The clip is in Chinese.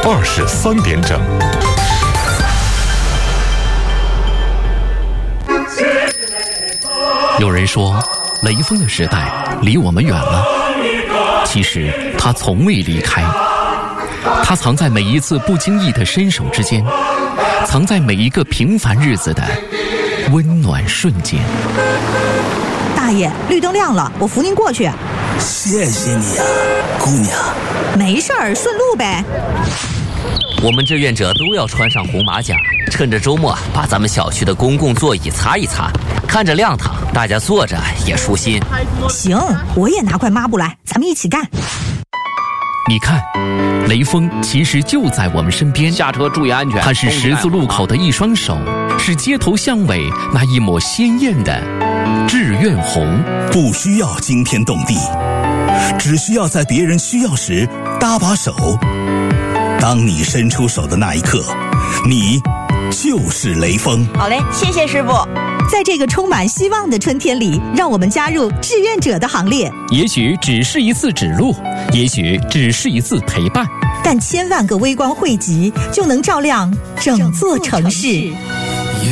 23点整。 有人说，雷锋的时代离我们远了，其实他从未离开。他藏在每一次不经意的伸手之间，藏在每一个平凡日子的温暖瞬间。 大爷，绿灯亮了，我扶您过去。 谢谢你啊，姑娘。 没事儿，顺路呗。 我们志愿者都要穿上红马甲，趁着周末把咱们小区的公共座椅擦一擦，看着亮堂，大家坐着也舒心。 行，我也拿块抹布来，咱们一起干。 你看，雷锋其实就在我们身边。 下车注意安全。 他是十字路口的一双手，是街头巷尾那一抹鲜艳的志愿红。 不需要惊天动地，只需要在别人需要时搭把手。当你伸出手的那一刻，你就是雷锋。 好嘞，谢谢师傅。 在这个充满希望的春天里，让我们加入志愿者的行列。 也许只是一次指路，也许只是一次陪伴， 但千万个微光汇集，就能照亮整座城市。